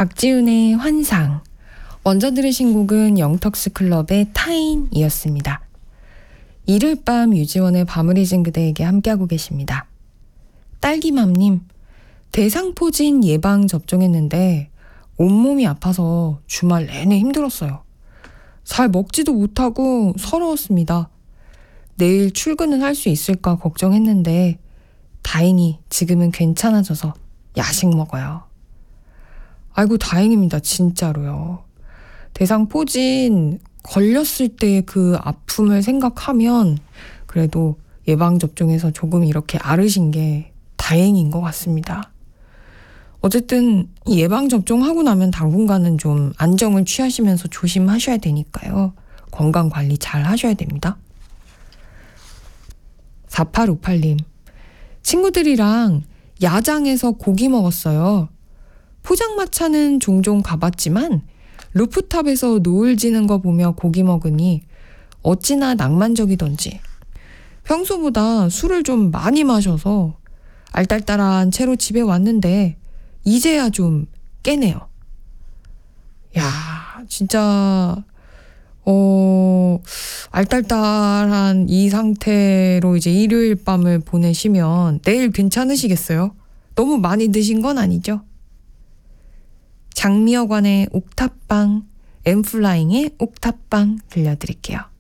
박지훈의 환상. 먼저 들으신 곡은 영턱스 클럽의 타인이었습니다. 이를 밤 유지원의 밤을 잊은 그대에게 함께하고 계십니다. 딸기맘님, 대상포진 예방 접종했는데 온몸이 아파서 주말 내내 힘들었어요. 잘 먹지도 못하고 서러웠습니다. 내일 출근은 할 수 있을까 걱정했는데 다행히 지금은 괜찮아져서 야식 먹어요. 아이고 다행입니다. 진짜로요. 대상포진 걸렸을 때 그 아픔을 생각하면 그래도 예방접종에서 조금 이렇게 앓으신 게 다행인 것 같습니다. 어쨌든 예방접종하고 나면 당분간은 좀 안정을 취하시면서 조심하셔야 되니까요. 건강관리 잘 하셔야 됩니다. 4858님, 친구들이랑 야장에서 고기 먹었어요. 포장마차는 종종 가봤지만 루프탑에서 노을 지는 거 보며 고기 먹으니 어찌나 낭만적이던지 평소보다 술을 좀 많이 마셔서 알딸딸한 채로 집에 왔는데 이제야 좀 깨네요. 야, 진짜 알딸딸한 이 상태로 이제 일요일 밤을 보내시면 내일 괜찮으시겠어요? 너무 많이 드신 건 아니죠? 장미여관의 옥탑방, 엠플라잉의 옥탑방 들려드릴게요.